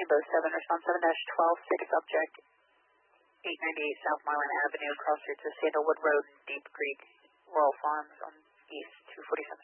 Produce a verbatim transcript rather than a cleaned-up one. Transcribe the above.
Rainbow seven, response seven dash twelve, status object eight ninety-eight South Marlin Avenue, cross streets of Sandalwood Road and Deep Creek, Laurel Farms on East two forty-seven.